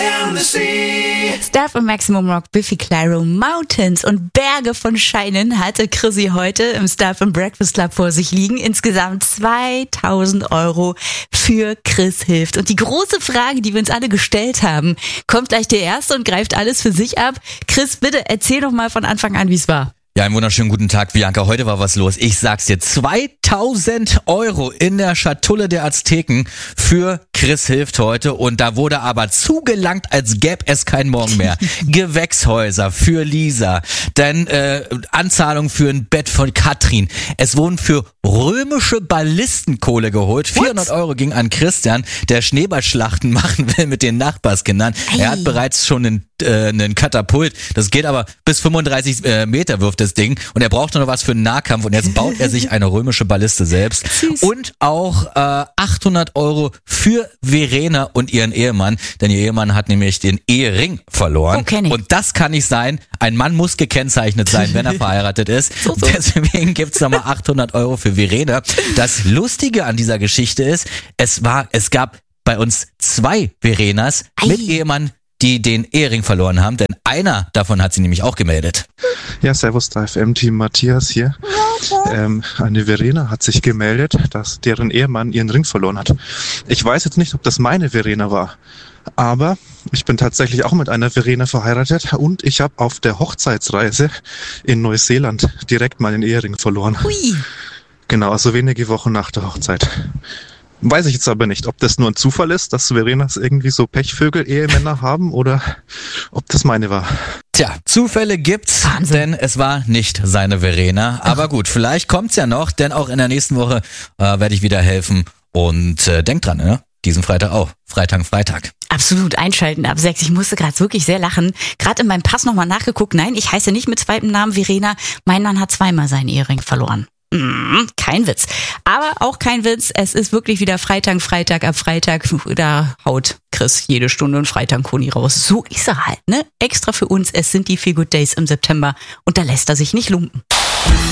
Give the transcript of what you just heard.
on the sea. Stuff im Maximum Rock, Biffy Clyro, Mountains und Berge von Scheinen hatte Chrissy heute im Stuff im Breakfast Club vor sich liegen. Insgesamt 2.000 € für Chris hilft. Und die große Frage, die wir uns alle gestellt haben, kommt gleich der Erste und greift alles für sich ab. Chris, bitte erzähl doch mal von Anfang an, wie es war. Ja, einen wunderschönen guten Tag, Bianca. Heute war was los. Ich sag's dir, 2.000 € in der Schatulle der Azteken für Chris hilft heute. Und da wurde aber zugelangt, als gäbe es kein Morgen mehr. Gewächshäuser für Lisa, dann Anzahlung für ein Bett von Katrin. Es wurden für römische Ballistenkohle geholt. 400 € ging an Christian, der Schneeballschlachten machen will mit den Nachbarskindern. Er hat bereits schon einen Katapult. Das geht aber bis 35 Meter wirft das Ding. Und er braucht noch was für einen Nahkampf. Und jetzt baut er sich eine römische Balliste selbst. Süß. Und auch 800 € für Verena und ihren Ehemann. Denn ihr Ehemann hat nämlich den Ehering verloren. Oh, kenn ich. Und das kann nicht sein. Ein Mann muss gekennzeichnet sein, wenn er verheiratet ist. So. Deswegen gibt's nochmal 800 € für Verena. Das Lustige an dieser Geschichte ist, es gab bei uns 2 Verenas mit Ehemann, die den Ehering verloren haben, denn einer davon hat sie nämlich auch gemeldet. Ja, servus, da FM-Team Matthias hier. Eine Verena hat sich gemeldet, dass deren Ehemann ihren Ring verloren hat. Ich weiß jetzt nicht, ob das meine Verena war, aber ich bin tatsächlich auch mit einer Verena verheiratet und ich habe auf der Hochzeitsreise in Neuseeland direkt meinen Ehering verloren. Hui. Genau, also wenige Wochen nach der Hochzeit. Weiß ich jetzt aber nicht, ob das nur ein Zufall ist, dass Verenas irgendwie so Pechvögel-Ehemänner haben oder ob das meine war. Tja, Zufälle gibt's, denn es war nicht seine Verena. Aber gut, vielleicht kommt's ja noch, denn auch in der nächsten Woche werde ich wieder helfen. Und denkt dran, ne? Diesen Freitag auch. Freitag. Absolut, einschalten ab 6. Ich musste gerade wirklich sehr lachen. Gerade in meinem Pass nochmal nachgeguckt. Nein, ich heiße nicht mit zweitem Namen Verena. Mein Mann hat zweimal seinen Ehering verloren. Kein Witz. Aber auch kein Witz, es ist wirklich wieder Freitag. Ab Freitag, da haut Chris jede Stunde einen Freitag-Koni raus. So ist er halt, ne? Extra für uns, es sind die Feel Good Days im September und da lässt er sich nicht lumpen.